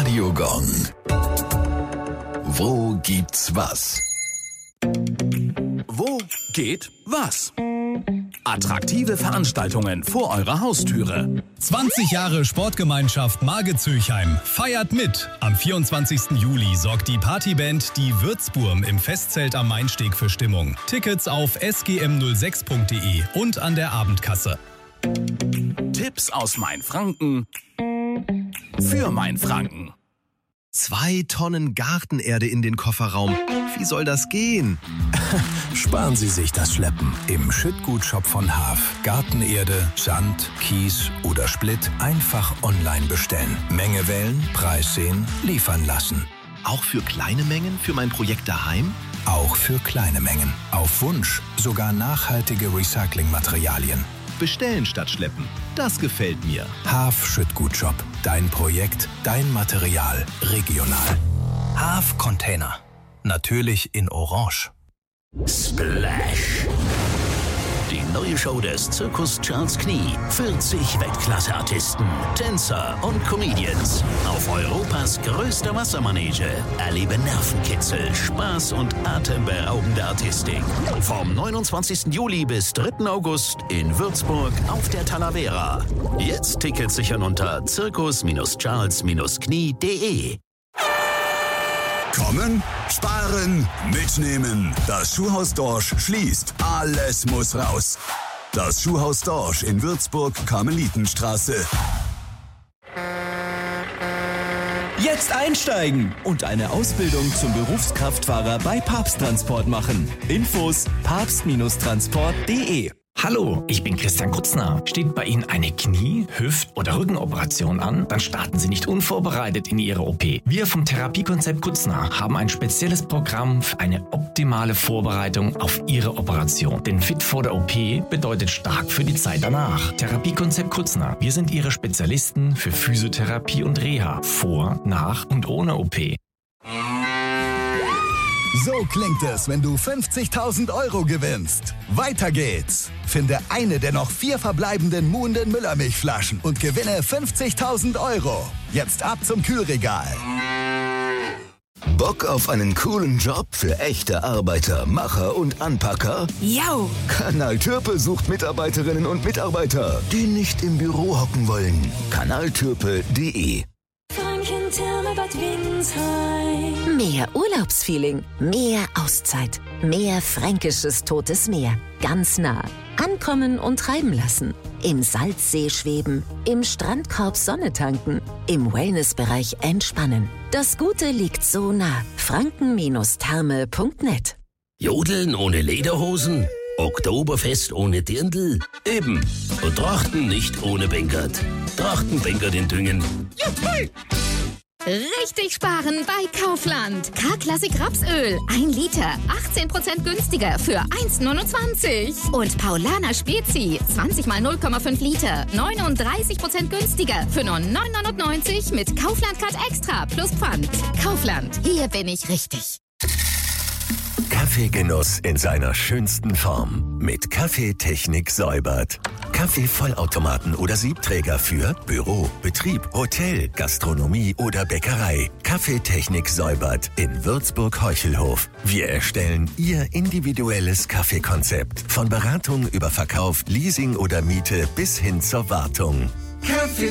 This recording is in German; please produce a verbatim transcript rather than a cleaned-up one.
Radio Gong. Wo gibt's was? Wo geht was? Attraktive Veranstaltungen vor eurer Haustüre. zwanzig Jahre Sportgemeinschaft Marge-Zülchheim feiert mit. Am vierundzwanzigsten Juli sorgt die Partyband Die Würzburm im Festzelt am Mainsteg für Stimmung. Tickets auf s g m null sechs punkt d e und an der Abendkasse. Tipps aus Mainfranken für Mainfranken. Zwei Tonnen Gartenerde in den Kofferraum. Wie soll das gehen? Sparen Sie sich das Schleppen. Im Schüttgutshop von Haaf. Gartenerde, Sand, Kies oder Splitt einfach online bestellen. Menge wählen, Preis sehen, liefern lassen. Auch für kleine Mengen für mein Projekt daheim? Auch für kleine Mengen. Auf Wunsch sogar nachhaltige Recyclingmaterialien. Bestellen statt schleppen. Das gefällt mir. Haaf Schüttgutshop. Dein Projekt, dein Material. Regional. Haaf Container. Natürlich in Orange. Splash. Die neue Show des Zirkus Charles Knie. vierzig Weltklasse-Artisten, Tänzer und Comedians. Auf Europas größter Wassermanege. Erlebe Nervenkitzel, Spaß und atemberaubende Artistik. Vom neunundzwanzigsten Juli bis dritten August in Würzburg auf der Talavera. Jetzt Tickets sichern unter zirkus Charles Knie punkt de. Kommen, sparen, mitnehmen. Das Schuhhaus Dorsch schließt. Alles muss raus. Das Schuhhaus Dorsch in Würzburg, Karmelitenstraße. Jetzt einsteigen und eine Ausbildung zum Berufskraftfahrer bei Papst Transport machen. Infos papst Transport punkt de. Hallo, ich bin Christian Kutzner. Steht bei Ihnen eine Knie-, Hüft- oder Rückenoperation an? Dann starten Sie nicht unvorbereitet in Ihre O P. Wir vom Therapiekonzept Kutzner haben ein spezielles Programm für eine optimale Vorbereitung auf Ihre Operation. Denn fit vor der O P bedeutet stark für die Zeit danach. Therapiekonzept Kutzner. Wir sind Ihre Spezialisten für Physiotherapie und Reha. Vor, nach und ohne O P. So klingt es, wenn du fünfzigtausend Euro gewinnst. Weiter geht's. Finde eine der noch vier verbleibenden Muhnden Müllermilchflaschen und gewinne fünfzigtausend Euro. Jetzt ab zum Kühlregal. Bock auf einen coolen Job für echte Arbeiter, Macher und Anpacker? Jau! Kanal Türpe sucht Mitarbeiterinnen und Mitarbeiter, die nicht im Büro hocken wollen. kanaltürpe punkt de. Bad Windsheim. Mehr Urlaubsfeeling, mehr Auszeit, mehr fränkisches Totes Meer. Ganz nah. Ankommen und treiben lassen. Im Salzsee schweben, im Strandkorb Sonne tanken, im Wellnessbereich entspannen. Das Gute liegt so nah. franken Therme punkt net. Jodeln ohne Lederhosen? Oktoberfest ohne Dirndl? Eben. Und Trachten nicht ohne Bengert. Trachten Bengert in Düngen. Juppie! Richtig sparen bei Kaufland. K-Klassik Rapsöl. ein Liter. achtzehn Prozent günstiger für eins neunundzwanzig. Und Paulaner Spezi. zwanzig mal null Komma fünf Liter. neununddreißig Prozent günstiger für nur neun neunundneunzig mit Kaufland-Card Extra plus Pfand. Kaufland. Hier bin ich richtig. Kaffeegenuss in seiner schönsten Form. Mit Kaffeetechnik Säubert. Kaffeevollautomaten oder Siebträger für Büro, Betrieb, Hotel, Gastronomie oder Bäckerei. Kaffeetechnik Säubert in Würzburg-Heuchelhof. Wir erstellen Ihr individuelles Kaffeekonzept. Von Beratung über Verkauf, Leasing oder Miete bis hin zur Wartung. Kaffee